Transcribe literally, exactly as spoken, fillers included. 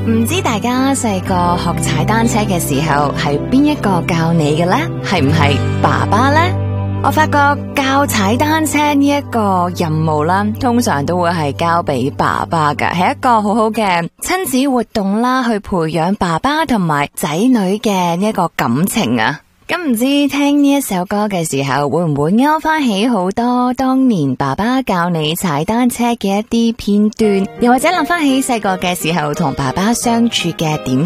唔知大家細個學踩單車嘅時候係邊一個教你嘅呢？係唔係爸爸呢？我發覺教踩單車呢一個任務啦，通常都會係交俾爸爸㗎，係一個好好嘅親子活動啦，去培養爸爸同埋仔女嘅呢一個感情啊。咁唔知聽呢一首歌嘅時候，會唔會勾翻起好多當年爸爸教你踩單車嘅一啲片段，又或者諗翻起細個嘅時候同爸爸相處嘅點